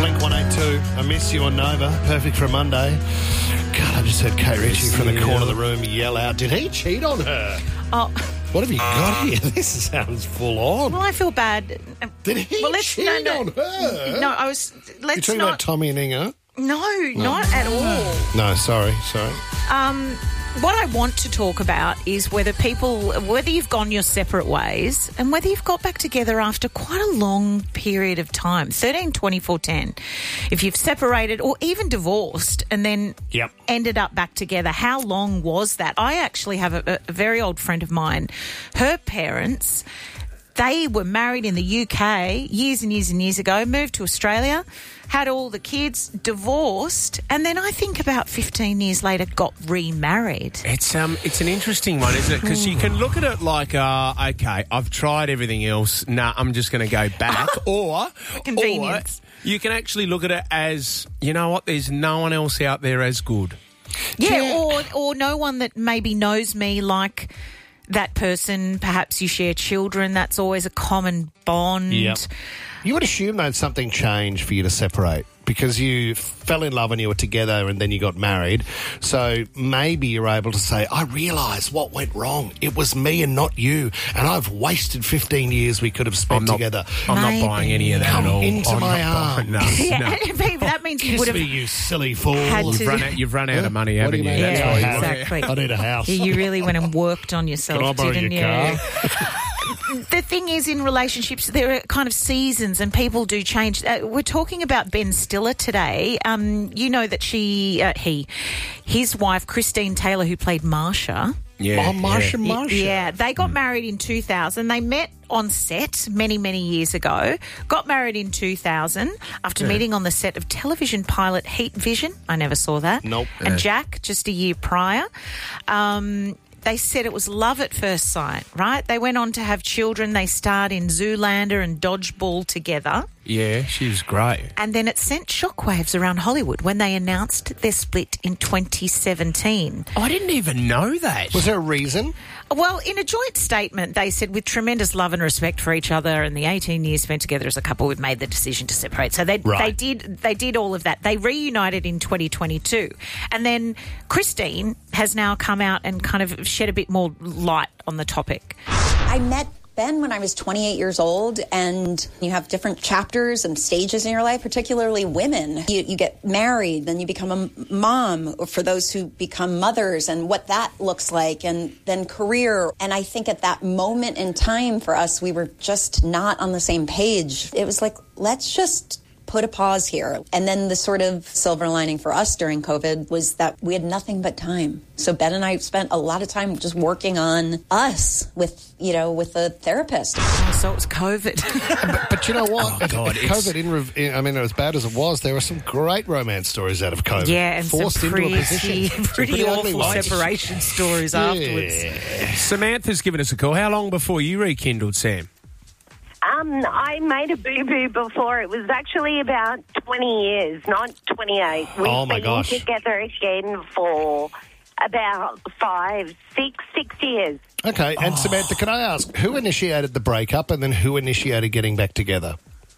Blink 182. I miss you on Nova. Perfect for a Monday. God, I just heard Kate Ritchie from the corner of the room yell out, did he cheat on her? Oh. What have you got here? This sounds full on. Well, I feel bad. Did he cheat on her? No, I was... You're talking about Tommy and Inga? No, not at all. No, sorry. What I want to talk about is whether you've gone your separate ways and whether you've got back together after quite a long period of time, 13, 24, 10. If you've separated or even divorced and then ended up back together, how long was that? I actually have a very old friend of mine. Her parents, they were married in the UK years and years and years ago, moved to Australia, had all the kids, divorced, and then I think about 15 years later got remarried. It's an interesting one, isn't it? Because you can look at it like, okay, I've tried everything else. Nah, I'm just going to go back. or convenience. Or you can actually look at it as, you know what, there's no one else out there as good. Yeah, or no one that maybe knows me like that person. Perhaps you share children. That's always a common bond. Yep. You would assume that something changed for you to separate because you fell in love and you were together and then you got married. So maybe you're able to say, I realise what went wrong. It was me and not you. And I've wasted 15 years we could have spent together. I'm not buying any of that at all. Come into my arms. No. That means you would have... Kiss me, you silly fool. You've run out of money, haven't you? Yeah, exactly. I need a house. You really went and worked on yourself, Can I borrow didn't your you? car? The thing is, in relationships, there are kind of seasons and people do change. We're talking about Ben Stiller today. You know that his wife, Christine Taylor, who played Marsha. Yeah. Marsha. Yeah, they got married in 2000. They met on set many, many years ago. Got married in 2000 after meeting on the set of television pilot Heat Vision. I never saw that. Nope. And Jack, just a year prior. They said it was love at first sight, right? They went on to have children. They starred in Zoolander and Dodgeball together. Yeah, she was great. And then it sent shockwaves around Hollywood when they announced their split in 2017. I didn't even know that. Was there a reason? Well, in a joint statement, they said, with tremendous love and respect for each other and the 18 years spent together as a couple, we've made the decision to separate. So they did all of that. They reunited in 2022. And then Christine has now come out and kind of shed a bit more light on the topic. I met Ben when I was 28 years old, and you have different chapters and stages in your life, particularly women. You get married, then you become a mom, or for those who become mothers, and what that looks like, and then career. And I think at that moment in time for us, we were just not on the same page. It was like, let's just put a pause here. And then the sort of silver lining for us during COVID was that we had nothing but time. So Ben and I spent a lot of time just working on us with a therapist. Oh, so it was COVID. but you know what? Oh, God, COVID, as bad as it was, there were some great romance stories out of COVID. Yeah, and forced some into a position. pretty awful separation stories afterwards. Samantha's given us a call. How long before you rekindled, Sam? I made a boo-boo before. It was actually about 20 years, not 28. Oh, my gosh. We've been together again for about 6 years. Okay, and Samantha, can I ask, who initiated the breakup and then who initiated getting back together?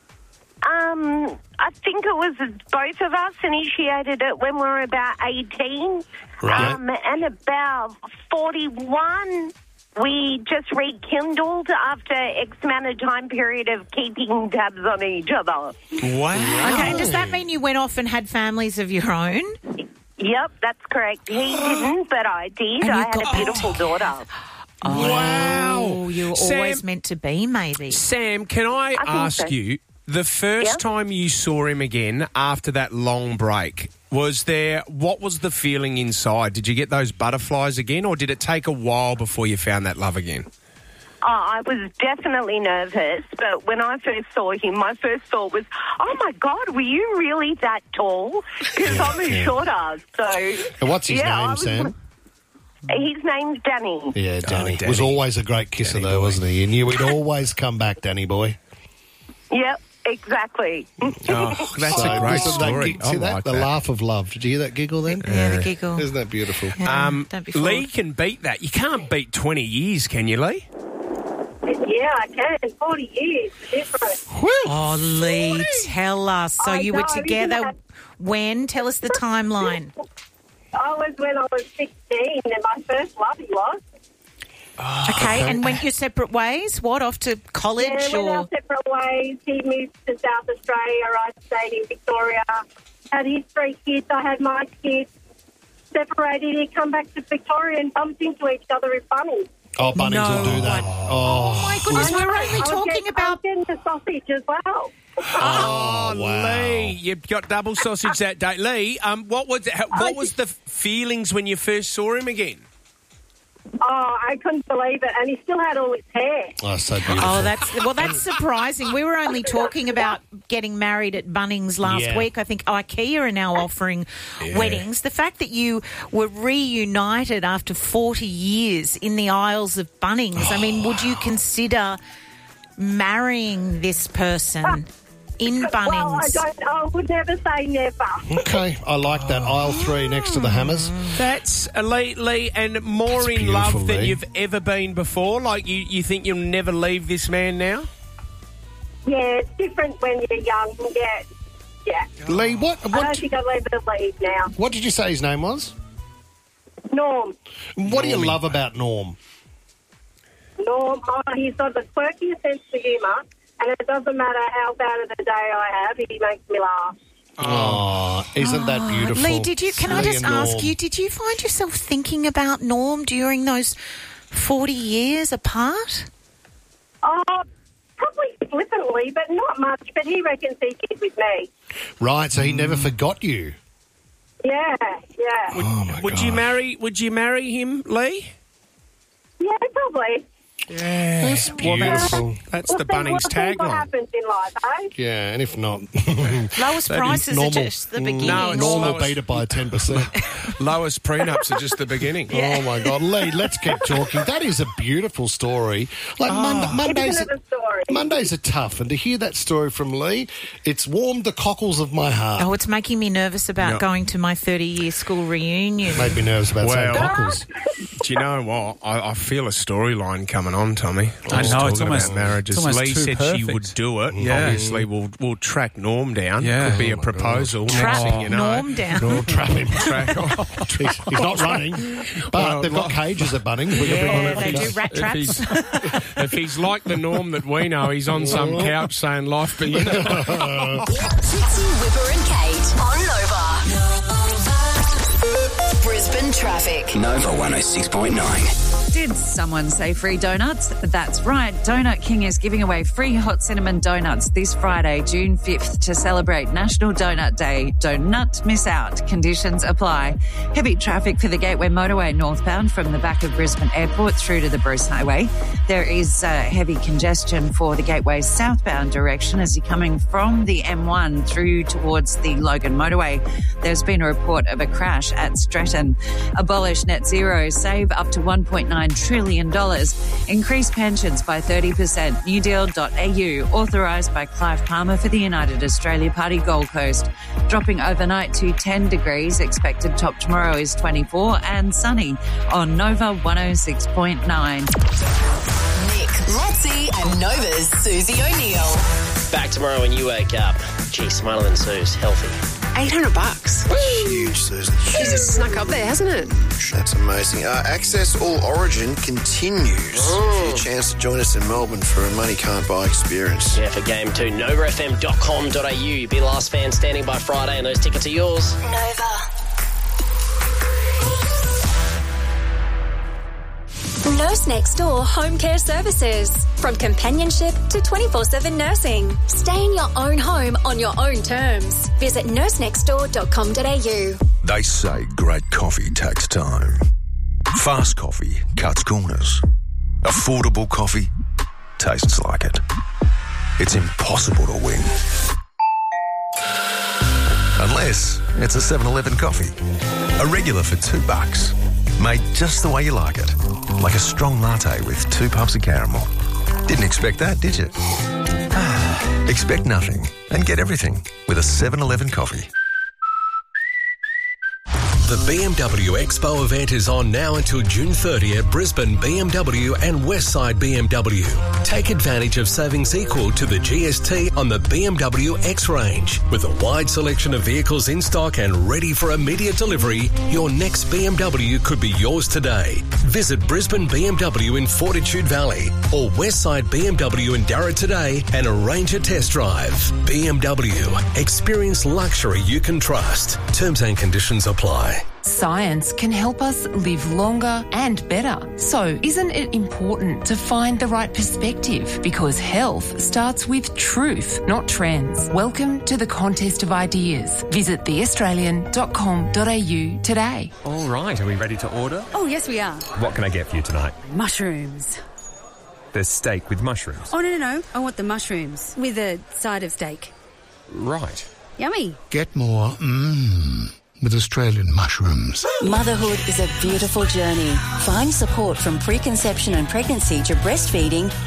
I think it was both of us initiated it when we were about 18. Right. And about 41... we just rekindled after X amount of time period of keeping tabs on each other. Wow. Okay, does that mean you went off and had families of your own? Yep, that's correct. He didn't, but I did. And I you had a beautiful daughter. Oh, Wow. You were Sam, always meant to be, maybe. Sam, can I think ask so. you, the first time you saw him again after that long break, what was the feeling inside? Did you get those butterflies again, or did it take a while before you found that love again? I was definitely nervous, but when I first saw him, my first thought was, oh, my God, were you really that tall? Because I'm a short ass. So, And what's his name, Sam? His name's Danny. Yeah, Danny. Danny. Was always a great kisser, Danny though, boy. wasn't he? You knew he'd always come back, Danny boy. Yep, exactly. Oh, that's a great story. I like the that. laugh of love. Did you hear that giggle then? Yeah, the giggle. Isn't that beautiful? Yeah, don't be fooled. Lee can beat that. You can't beat 20 years, can you, Lee? Yeah, Yeah, I can. 40 years. Different. Oh, Lee, tell us. So I you were know, together isn't when? Tell us the timeline. I was when I was 16 and my first love he was. Okay, and went your separate ways? What, off to college? Yeah, went our separate ways. He moved to South Australia. I stayed in Victoria. Had his 3 kids. I had my kids. Separated. He'd come back to Victoria and bumped into each other in Bunnings. Oh, Bunnings will do that. Oh, my goodness, we were only talking about... I was getting the sausage as well. Oh, wow. Lee, you've got double sausage that day. Lee, what was the feelings when you first saw him again? Oh, I couldn't believe it. And he still had all his hair. Oh, so beautiful. Oh, that's surprising. We were only talking about getting married at Bunnings last week. I think IKEA are now offering weddings. The fact that you were reunited after 40 years in the aisles of Bunnings, I mean, would you consider marrying this person in Bunnings? Well, I would never say never. Okay, I like that. Aisle 3 next to the Hammers. That's Lee, and more That's in beautiful, love than Lee. you've ever been before. Like you think you'll never leave this man now? Yeah, it's different when you're young. Yeah. Lee, I don't think I'll ever leave now. what did you say his name was? Norm, What do you love about Norm? he's got the quirkiest sense of humour, and it doesn't matter how bad of a day I have, he makes me laugh. Oh, isn't that beautiful? Lee, can I Lee just and ask Norm. you, did you find yourself thinking about Norm during those 40 years apart? Oh, probably flippantly, but not much. But he reckons he did with me. Right, so he never forgot you. Yeah. Oh, my Would God. you marry him, Lee? Yeah, probably. Yeah, That's beautiful. That's the Bunnings What tagline. happens in life, eh? Yeah, and if not, Lowest prices are normal. just the beginning. No, it's Norm will lowest. beat it by 10%. Lowest prenups are just the beginning. Oh, my God. Lee, let's keep talking. That is a beautiful story. Like, It's another story. Mondays are tough, and to hear that story from Lee, it's warmed the cockles of my heart. Oh, it's making me nervous about No. going to my 30-year school reunion. Made me nervous about saying Well- cockles. Do you know what? I feel a storyline coming on, Tommy. I know, it's Talking almost- about marriages. it's almost Lee too said she perfect. would do it. Yeah. Obviously, we'll track Norm down. Yeah. Could be Oh a my proposal. Next Trap thing you know. Norm down. We'll trap him. Track. He's not running, but they've got cages at Bunnings. We can bring Yeah, him they in. do rat traps. If he's like the Norm that we know, he's on some couch saying life begins. Trixie, Whipper and Kate on Nova. Brisbane traffic. Nova 106.9. Did someone say free donuts? That's right. Donut King is giving away free hot cinnamon donuts this Friday, June 5th, to celebrate National Donut Day. Don't miss out. Conditions apply. Heavy traffic for the Gateway Motorway northbound from the back of Brisbane Airport through to the Bruce Highway. There is heavy congestion for the Gateway southbound direction as you're coming from the M1 through towards the Logan Motorway. There's been a report of a crash at Stretton. Abolish net zero. Save up to $1.9 trillion. Increase pensions by 30%. newdeal.au. Authorised by Clive Palmer for the United Australia Party Gold Coast. Dropping overnight to 10 degrees. Expected top tomorrow is 24 and sunny on Nova 106.9. Nick, Lotzie and Nova's Susie O'Neill. Back tomorrow when you wake up. Gee, smarter than Sue's. Healthy. $800. Huge, Susan. Jeez, it's snuck up there, hasn't it? That's amazing. Access All Origin continues. A chance to join us in Melbourne for a money can't buy experience. Yeah, for game 2, novafm.com.au. Be the last fan standing by Friday and those tickets are yours. Nova. Nurse Next Door Home Care Services. From companionship to 24/7 nursing. Stay in your own home on your own terms. Visit nursenextdoor.com.au. They say great coffee takes time. Fast coffee cuts corners. Affordable coffee tastes like it. It's impossible to win. Unless it's a 7-Eleven coffee. A regular for $2. Made just the way you like it. Like a strong latte with 2 pumps of caramel. Didn't expect that, did you? Expect nothing and get everything with a 7-Eleven coffee. The BMW Expo event is on now until June 30 at Brisbane BMW and Westside BMW. Take advantage of savings equal to the GST on the BMW X range. With a wide selection of vehicles in stock and ready for immediate delivery, your next BMW could be yours today. Visit Brisbane BMW in Fortitude Valley or Westside BMW in Darra today and arrange a test drive. BMW. Experience luxury you can trust. Terms and conditions apply. Science can help us live longer and better. So isn't it important to find the right perspective? Because health starts with truth, not trends. Welcome to the contest of ideas. Visit theaustralian.com.au today. All right, are we ready to order? Oh, yes, we are. What can I get for you tonight? Mushrooms. There's steak with mushrooms. Oh, no. I want the mushrooms with a side of steak. Right. Yummy. Get more with Australian mushrooms. Motherhood is a beautiful journey. Find support from preconception and pregnancy to breastfeeding